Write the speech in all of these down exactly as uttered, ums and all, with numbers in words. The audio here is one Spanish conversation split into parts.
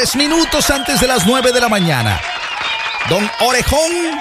Tres minutos antes de las nueve de la mañana. Don Orejón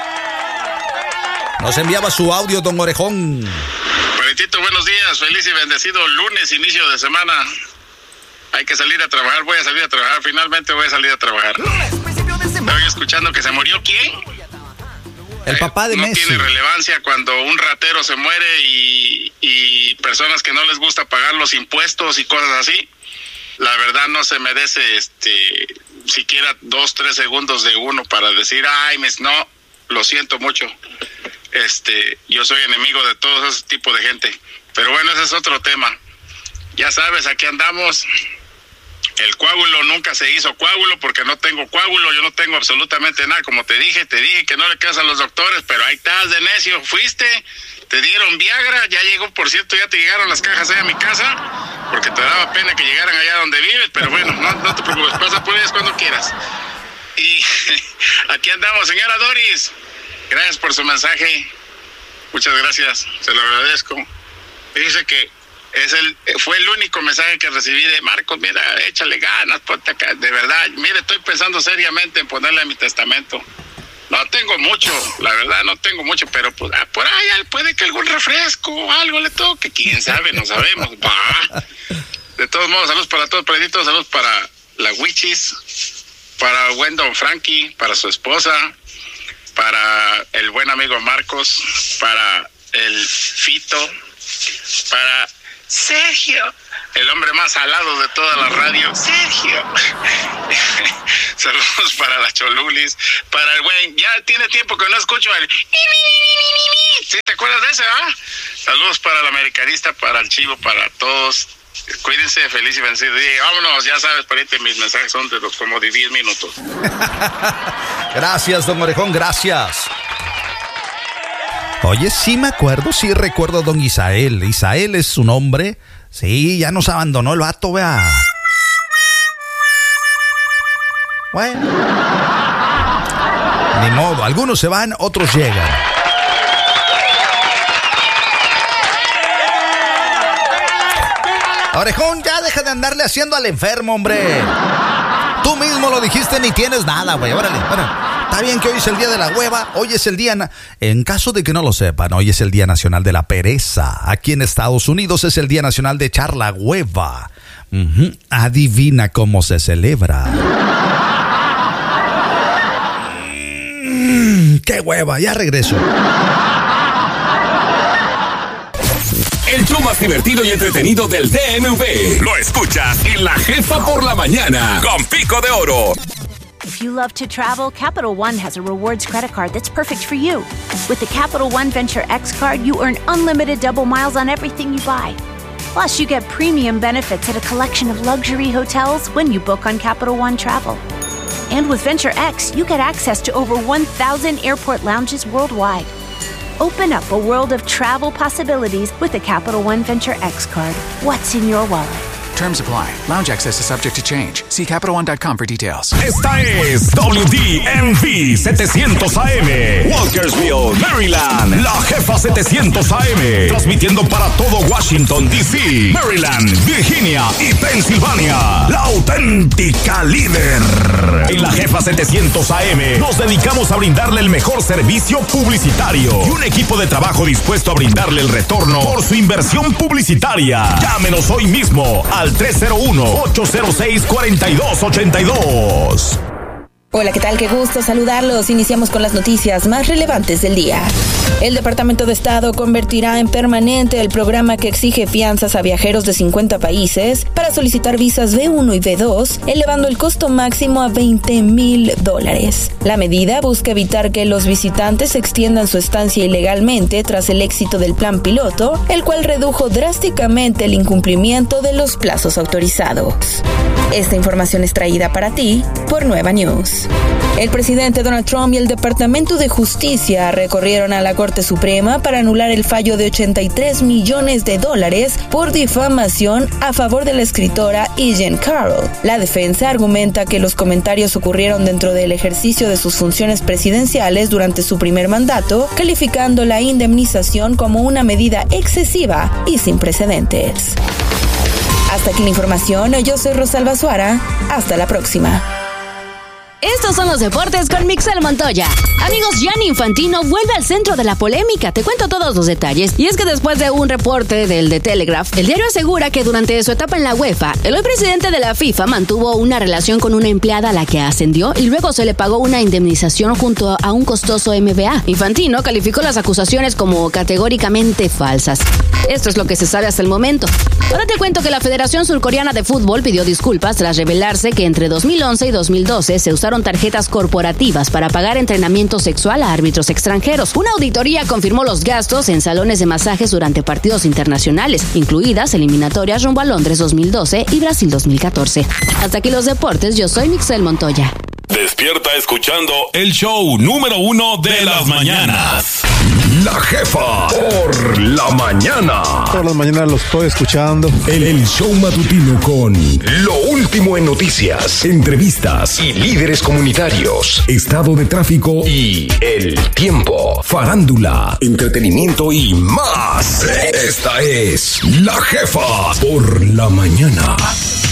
nos enviaba su audio, don Orejón. Paritito, buenos días. Feliz y bendecido lunes, inicio de semana. Hay que salir a trabajar. Voy a salir a trabajar. Finalmente voy a salir a trabajar. Estoy escuchando que se murió. ¿Quién? El papá de no Messi. No tiene relevancia cuando un ratero se muere y, y personas que no les gusta pagar los impuestos y cosas así. La verdad no se merece este siquiera dos, tres segundos de uno para decir, ay, mes, no, lo siento mucho. Este, yo soy enemigo de todo ese tipo de gente. Pero bueno, ese es otro tema. Ya sabes, aquí andamos. El coágulo nunca se hizo coágulo porque no tengo coágulo, yo no tengo absolutamente nada. Como te dije, te dije que no le creas a los doctores, pero ahí estás de necio. Fuiste, te dieron Viagra, ya llegó, por cierto, ya te llegaron las cajas ahí a mi casa, porque te daba pena que llegaran allá donde vives, pero bueno, no, no te preocupes, pasa por ellas cuando quieras. Y aquí andamos, señora Doris, gracias por su mensaje, muchas gracias, se lo agradezco. Dice que es el fue el único mensaje que recibí de Marcos, mira, échale ganas, ponte acá, de verdad, mire, estoy pensando seriamente en ponerle a mi testamento. No tengo mucho, la verdad no tengo mucho, pero pues, ah, por ahí puede que algún refresco o algo le toque, quién sabe, no sabemos. Bah. De todos modos, saludos para todos, Pedrito, saludos para la Wichis, para Wendon Frankie, para su esposa, para el buen amigo Marcos, para el Fito, para Sergio, el hombre más salado de toda la radio, Sergio. Saludos para la Cholulis, para el buen, ya tiene tiempo que no escucho el... ¿Sí te acuerdas de ese, ah? Saludos para el americanista, para el Chivo, para todos. Cuídense, feliz y vencido. Y vámonos, ya sabes, pariente, mis mensajes son de los como de diez minutos. Gracias, don Orejón, gracias. Oye, sí me acuerdo, sí recuerdo a don Isael. Isael es su nombre. Sí, ya nos abandonó el vato, vea. Bueno. Ni modo, algunos se van, otros llegan. Orejón, ya deja de andarle haciendo al enfermo, hombre. Tú mismo lo dijiste, ni tienes nada, güey. Órale, órale. Está bien que hoy es el día de la hueva, hoy es el día, na- en caso de que no lo sepan, hoy es el Día Nacional de la Pereza. Aquí en Estados Unidos es el Día Nacional de echar la hueva. Uh-huh. Adivina cómo se celebra. Mm, ¡Qué hueva! Ya regreso. El show más divertido y entretenido del D M V. Lo escuchas en La Jefa por la Mañana con Pico de Oro. If you love to travel, Capital One has a rewards credit card that's perfect for you. With the Capital One Venture X card, you earn unlimited double miles on everything you buy. Plus, you get premium benefits at a collection of luxury hotels when you book on Capital One Travel. And with Venture X, you get access to over one thousand airport lounges worldwide. Open up a world of travel possibilities with the Capital One Venture X card. What's in your wallet? Terms apply. Lounge access is subject to change. See Capital One dot com for details. Esta es W D M V setecientos A M, Walkersville, Maryland. La Jefa setecientos A M, transmitiendo para todo Washington, D C, Maryland, Virginia y Pensilvania. La auténtica líder. En La Jefa setecientos A M nos dedicamos a brindarle el mejor servicio publicitario y un equipo de trabajo dispuesto a brindarle el retorno por su inversión publicitaria. Llámenos hoy mismo al tres cero uno, ocho cero seis, cuatro dos ocho dos. Hola, ¿qué tal? Qué gusto saludarlos. Iniciamos con las noticias más relevantes del día. El Departamento de Estado convertirá en permanente el programa que exige fianzas a viajeros de cincuenta países para solicitar visas B uno y B dos, elevando el costo máximo a veinte mil dólares. La medida busca evitar que los visitantes extiendan su estancia ilegalmente tras el éxito del plan piloto, el cual redujo drásticamente el incumplimiento de los plazos autorizados. Esta información es traída para ti por Nueva News. El presidente Donald Trump y el Departamento de Justicia recorrieron a la Corte Suprema para anular el fallo de ochenta y tres millones de dólares por difamación a favor de la escritora E. Jean Carroll. La defensa argumenta que los comentarios ocurrieron dentro del ejercicio de sus funciones presidenciales durante su primer mandato, calificando la indemnización como una medida excesiva y sin precedentes. Hasta aquí la información, yo soy Rosalba Suara, hasta la próxima. Estos son los deportes con Mixel Montoya. Amigos, Gianni Infantino vuelve al centro de la polémica. Te cuento todos los detalles. Y es que después de un reporte del The Telegraph, el diario asegura que durante su etapa en la UEFA, el hoy presidente de la FIFA mantuvo una relación con una empleada a la que ascendió y luego se le pagó una indemnización junto a un costoso M B A. Infantino calificó las acusaciones como categóricamente falsas. Esto es lo que se sabe hasta el momento. Ahora te cuento que la Federación Surcoreana de Fútbol pidió disculpas tras revelarse que entre dos mil once y dos mil doce se usaron tarjetas corporativas para pagar entrenamiento sexual a árbitros extranjeros. Una auditoría confirmó los gastos en salones de masajes durante partidos internacionales, incluidas eliminatorias rumbo a Londres dos mil doce y Brasil dos mil catorce. Hasta aquí los deportes, yo soy Mixel Montoya. Despierta escuchando el show número uno de las mañanas. La Jefa por la mañana. Todas las mañanas los estoy escuchando. El, el show matutino con lo último en noticias, entrevistas y líderes comunitarios, estado de tráfico y el tiempo, farándula, entretenimiento y más. Esta es La Jefa por la mañana.